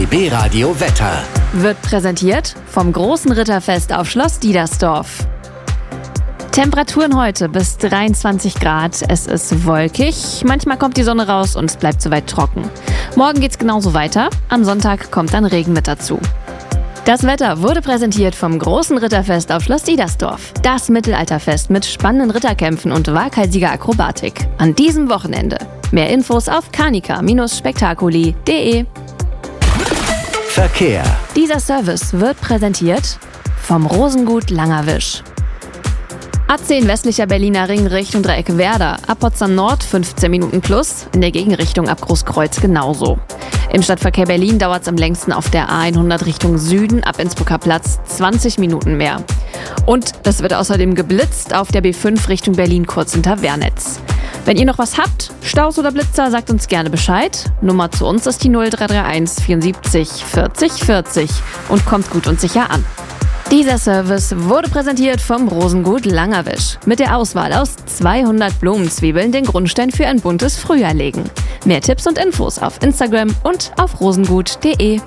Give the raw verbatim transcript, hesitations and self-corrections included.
B B Radio Wetter. Wird präsentiert vom großen Ritterfest auf Schloss Diedersdorf. Temperaturen heute bis dreiundzwanzig Grad. Es ist wolkig, manchmal kommt die Sonne raus und es bleibt soweit trocken. Morgen geht's genauso weiter. Am Sonntag kommt dann Regen mit dazu. Das Wetter wurde präsentiert vom großen Ritterfest auf Schloss Diedersdorf. Das Mittelalterfest mit spannenden Ritterkämpfen und waghalsiger Akrobatik. An diesem Wochenende. Mehr Infos auf canica Bindestrich spektakuli punkt de. Verkehr. Dieser Service wird präsentiert vom Rosengut Langerwisch. A zehn westlicher Berliner Ring Richtung Dreieck Werder. Ab Potsdam Nord fünfzehn Minuten plus, in der Gegenrichtung ab Großkreuz genauso. Im Stadtverkehr Berlin dauert es am längsten auf der A hundert Richtung Süden ab Innsbrucker Platz zwanzig Minuten mehr. Und es wird außerdem geblitzt auf der B fünf Richtung Berlin kurz hinter Wernetz. Wenn ihr noch was habt, Staus oder Blitzer, sagt uns gerne Bescheid. Nummer zu uns ist die null drei drei eins vierundsiebzig vierzig vierzig und kommt gut und sicher an. Dieser Service wurde präsentiert vom Rosengut Langerwisch. Mit der Auswahl aus zweihundert Blumenzwiebeln den Grundstein für ein buntes Frühjahr legen. Mehr Tipps und Infos auf Instagram und auf rosengut punkt de.